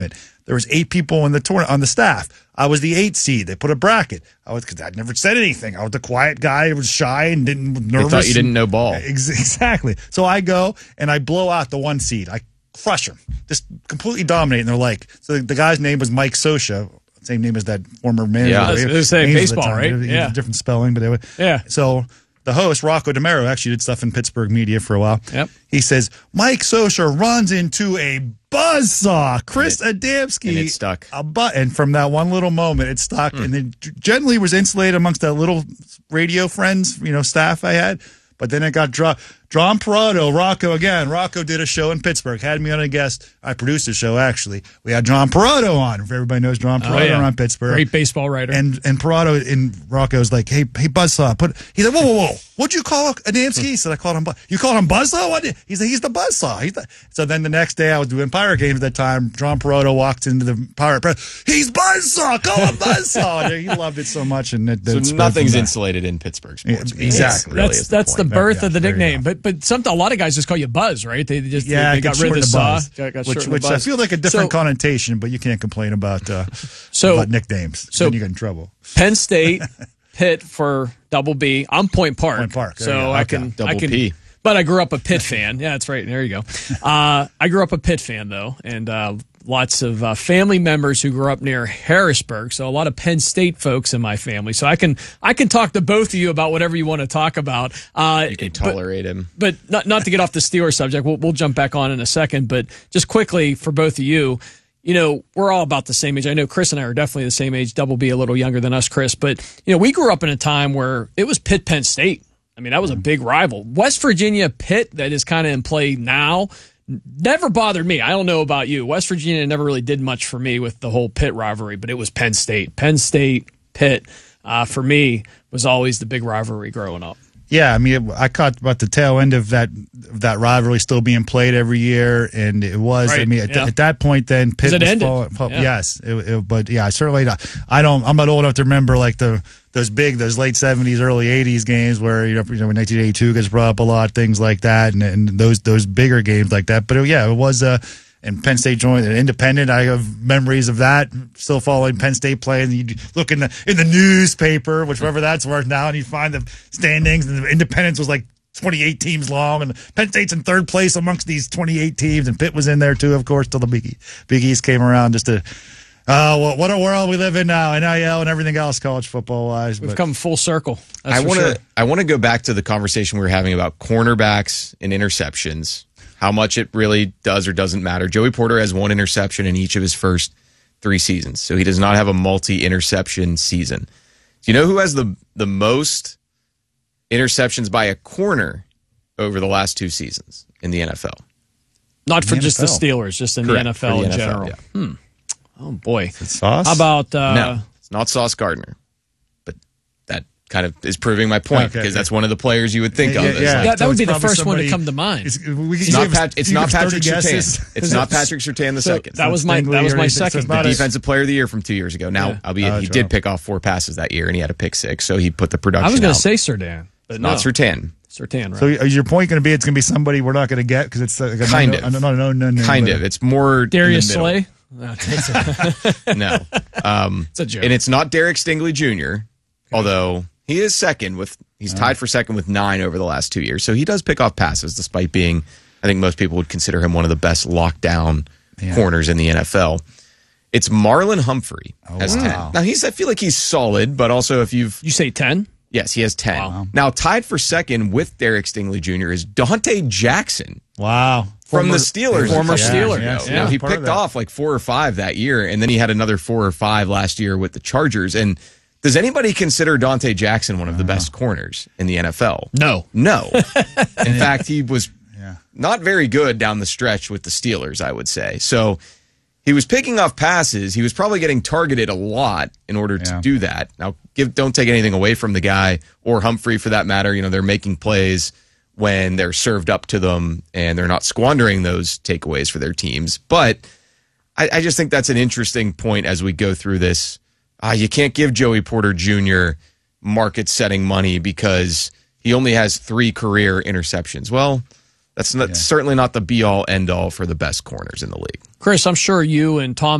There was 8 people in the tournament on the staff. I was the 8th seed. They put a bracket. Because I'd never said anything. I was the quiet guy who was shy and nervous. They thought you didn't know ball. Exactly. So I go and I blow out the 1 seed. I crush them. Just completely dominate. And they're like, so the guy's name was Mike Sosha. Same name as that former manager. Yeah, it was baseball, right? Yeah. Different spelling, but they would. Yeah. So the host, Rocco DeMero, actually did stuff in Pittsburgh media for a while. Yep. He says, Mike Sosha runs into a buzzsaw. Chris Adamski. And it stuck. And from that one little moment, it stuck. And then generally was insulated amongst that little radio friends, staff I had. But then it got dropped. John Parado, Rocco again. Rocco did a show in Pittsburgh. Had me on a guest. I produced a show, actually. We had John Parado on. If everybody knows John Parado on Pittsburgh. Great baseball writer. And Parado and Rocco was like, hey, Buzzsaw. He's like, whoa. What'd you call Adamski? He said, I called him You called him Buzzsaw? What? He said, he's the Buzzsaw. So then the next day, I was doing Pirate games at that time. John Parado walked into the Pirate press. He's Buzzsaw. Call him Buzzsaw. He loved it so much. And so nothing's insulated in Pittsburgh sports. Exactly. That's the birth of the nickname. But a lot of guys just call you Buzz, right? They got rid of the saw. Which I feel like a different connotation, but you can't complain about nicknames. So then you get in trouble. Penn State, Pitt for Double B. I'm Point Park. Point Park. So I can P. But I grew up a Pitt fan. Yeah, that's right. There you go. I grew up a Pitt fan though, and lots of family members who grew up near Harrisburg. So a lot of Penn State folks in my family. So I can talk to both of you about whatever you want to talk about. You can tolerate him. But not to get off the Steelers subject. We'll jump back on in a second. But just quickly for both of you, we're all about the same age. I know Chris and I are definitely the same age. Double B a little younger than us, Chris. But we grew up in a time where it was Pitt Penn State. I mean, that was a big rival. West Virginia Pitt, that is kind of in play now, never bothered me. I don't know about you. West Virginia never really did much for me with the whole Pitt rivalry, but it was Penn State. Penn State, Pitt, for me, was always the big rivalry growing up. Yeah, I mean, I caught about the tail end of that rivalry still being played every year, and it was. Right. I mean, at that point, then Pitt was falling. Yeah. Yes, but yeah, certainly not. I'm not old enough to remember like those late '70s, early '80s games where when 1982 gets brought up a lot, things like that, and those bigger games like that. But it was. And Penn State joined an independent. I have memories of that. Still following Penn State play, and you look in the newspaper, whichever that's worth now, and you find the standings. And the Independence was like 28 teams long, and Penn State's in 3rd place amongst these 28 teams, and Pitt was in there too, of course, till the Big East came around. Just to what a world we live in now, NIL and everything else, college football wise. We've come full circle. I want to go back to the conversation we were having about cornerbacks and interceptions. How much it really does or doesn't matter. Joey Porter has 1 interception in each of his first 3 seasons, so he does not have a multi-interception season. Do you know who has the most interceptions by a corner over the last 2 seasons in the NFL? Not for just the Steelers, just in Correct. the NFL in NFL, general. Yeah. Oh, boy. Is it Sauce? How about... No, it's not Sauce Gardner. But that kind of is proving my point, because that's one of the players you would think of. That would be the first one to come to mind. It's not Patrick Surtain. It's not Patrick Surtain the second. That was my second. The Defensive Player of the Year from 2 years ago. Now, albeit he did pick off 4 passes that year, and he had a pick 6, so he put the production out. I was going to say Surtain, but not Surtain. Surtain, right? So is your point going to be it's going to be somebody we're not going to get because it's like kind of. No. It's more Darius Slay? No. It's a joke. And it's not Derek Stingley Jr., although he is he's tied for second with 9 over the last 2 years. So he does pick off passes, despite being, I think most people would consider him one of the best lockdown corners in the NFL. It's Marlon Humphrey has 10. Now I feel like he's solid, but also if you say 10? Yes, he has 10. Wow. Now tied for second with Derek Stingley Jr. is Dante Jackson. Wow. From the Steelers. Former Steeler. Yeah, he picked off like 4 or 5 that year, and then he had another 4 or 5 last year with the Chargers. And does anybody consider Dante Jackson one of the best corners in the NFL? No. In fact, he was not very good down the stretch with the Steelers, I would say. So he was picking off passes. He was probably getting targeted a lot in order to do that. Now, don't take anything away from the guy or Humphrey for that matter. They're making plays when they're served up to them, and they're not squandering those takeaways for their teams. But I just think that's an interesting point as we go through this. You can't give Joey Porter Jr. market-setting money because he only has 3 career interceptions. Well, that's certainly not the be-all, end-all for the best corners in the league. Chris, I'm sure you and Tom